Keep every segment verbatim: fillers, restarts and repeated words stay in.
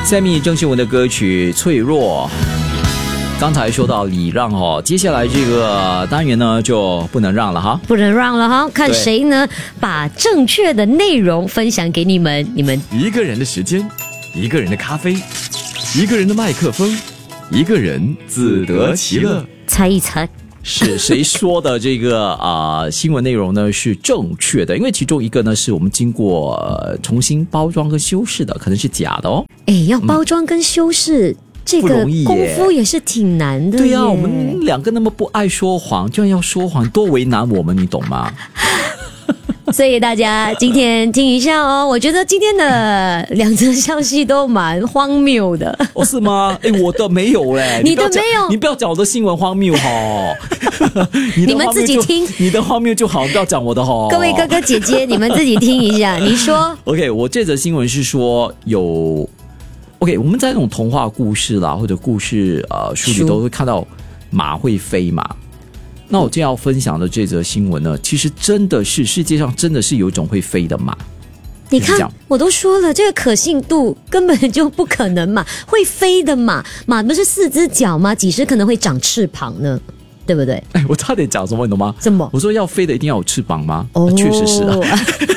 下面郑秀文的歌曲《脆弱》。刚才说到礼让哦，接下来这个单元呢就不能让了哈， 不能让了哈，看谁呢把正确的内容分享给你们。你们一个人的时间，一个人的咖啡，一个人的麦克风，一个人自得其乐。 猜一猜。 是谁说的这个啊、呃、新闻内容呢是正确的？因为其中一个呢是我们经过、呃、重新包装跟修饰的，可能是假的哦。 哎，要包装跟修饰、嗯、这个功夫也是挺难的。 对呀、啊，我们两个那么不爱说谎，居然要说谎，多为难我们，你懂吗？ 所以大家今天听一下哦，我觉得今天的两则消息都蛮荒谬的。 哦，是吗？哎，我的没有嘞， 你的没有， 你不要讲我的新闻荒谬哦。 你们自己听， 你的荒谬就好，不要讲我的哦。 各位哥哥姐姐，你们自己听一下。你说 ？OK， 我这则新闻是说有 OK， 我们在那种童话故事啦或者故事呃书里都会看到马会飞嘛。那我今天要分享的这则新闻呢，其实真的是世界上真的是有一种会飞的马。 你看，我都说了，这个可信度根本就不可能嘛！会飞的马，马不是四只脚吗？几时可能会长翅膀呢？对不对？ 哎，我差点讲什么，你懂吗？ 什么？ 我说要飞的一定要有翅膀吗？ 哦， 确实是啊。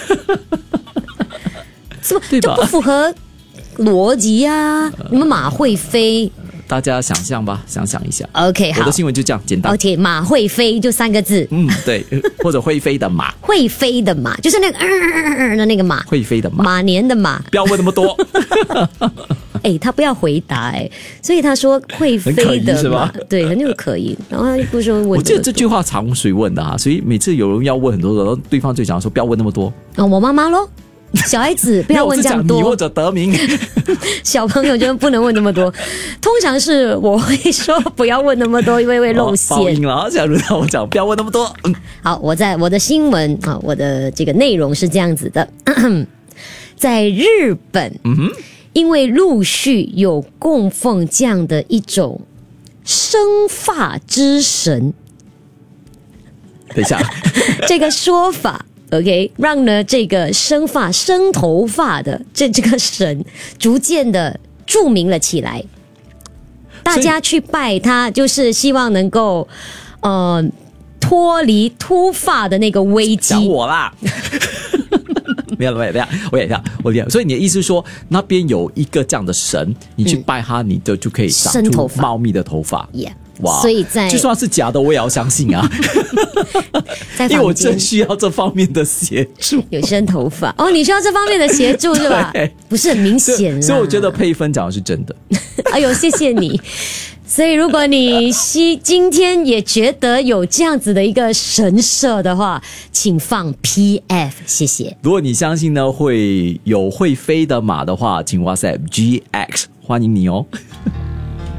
是吧？就不符合逻辑啊！你们马会飞？ 大家想象吧，想想一下。 OK， 好， 我的新闻就这样简单。 OK， 马会飞就三个字。 嗯，对，或者会飞的马。 会飞的马，就是那个、呃、的那个马。 会飞的马。 马年的马。 不要问那么多。 哎，他不要回答哎，所以他说会飞的马，对，很有可疑。然后他不说问。 我记得这句话常谁问的哈、啊，所以每次有人要问很多的，然后对方就讲说不要问那么多。 哦，我妈妈咯。小孩子不要问这样多， 你或者得名。 小朋友就不能问那么多。通常是我会说不要问那么多，因为会露馅。报应了，假如我讲不要问那么多。嗯、 好，我在我的新闻啊，我的这个内容是这样子的，在日本，嗯哼，因为陆续有供奉这样的一种生发之神， 等一下， 这个说法。OK， 让呢这个生发生头发的这这个神逐渐的著名了起来，大家去拜他，就是希望能够呃脱离秃发的那个危机。 讲我啦。没有没有没有，我演一下，我演。所以你的意思是说，那边有一个这样的神，你去拜他，你就就可以长出茂密的头发。 Yeah。 哇， 所以在就算是假的，我也要相信啊！因为我真需要这方面的协助。 有生头发哦，你需要这方面的协助是吧？不是很明显啦， 所以我觉得配分讲的是真的。 哎呦，谢谢你。所以如果你今天也觉得有这样子的一个神社的话，请放 P F， 谢谢。 如果你相信呢会有会飞的马的话，请 WhatsApp G X， 欢迎你哦。